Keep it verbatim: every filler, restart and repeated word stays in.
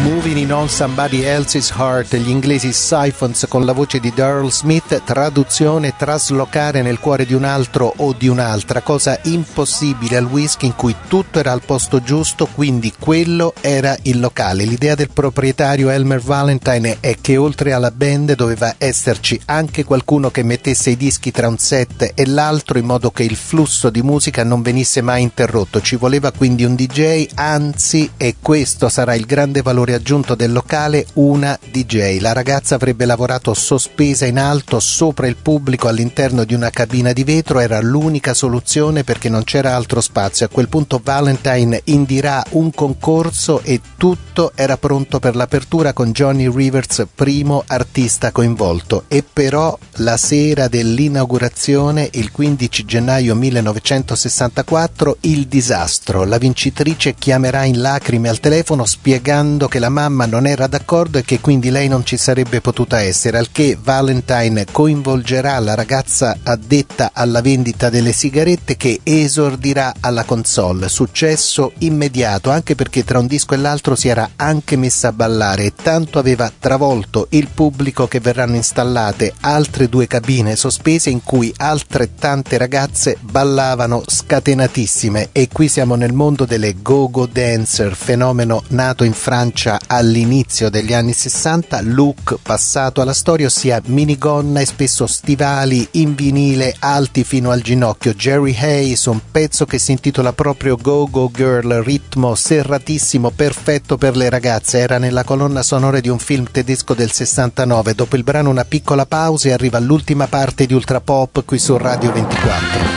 Moving in on Somebody Else's Heart, gli inglesi Siphons con la voce di Daryl Smith, traduzione: traslocare nel cuore di un altro o di un'altra, cosa impossibile al whisky in cui tutto era al posto giusto, quindi quello era il locale. L'idea del proprietario Elmer Valentine è che oltre alla band doveva esserci anche qualcuno che mettesse i dischi tra un set e l'altro in modo che il flusso di musica non venisse mai interrotto. Ci voleva quindi un D J, anzi, e questo sarà il grande valore aggiunto del locale, una D J. La ragazza avrebbe lavorato sospesa in alto sopra il pubblico all'interno di una cabina di vetro, era l'unica soluzione perché non c'era altro spazio. A quel punto Valentine indirà un concorso e tutto era pronto per l'apertura con Johnny Rivers primo artista coinvolto. E però la sera dell'inaugurazione, il quindici gennaio millenovecentosessantaquattro, il disastro. La vincitrice chiamerà in lacrime al telefono spiegando che la mamma non era d'accordo e che quindi lei non ci sarebbe potuta essere, al che Valentine coinvolgerà la ragazza addetta alla vendita delle sigarette che esordirà alla console. Successo immediato, anche perché tra un disco e l'altro si era anche messa a ballare e tanto aveva travolto il pubblico che verranno installate altre due cabine sospese in cui altrettante ragazze ballavano scatenatissime. E qui siamo nel mondo delle go-go dancer, fenomeno nato in Francia all'inizio degli anni sessanta, look passato alla storia, ossia minigonna e spesso stivali in vinile alti fino al ginocchio. Jerry Hayes, un pezzo che si intitola proprio Go Go Girl, ritmo serratissimo, perfetto per le ragazze, era nella colonna sonora di un film tedesco del sessantanove. Dopo il brano una piccola pausa e arriva l'ultima parte di Ultra Pop qui su Radio ventiquattro.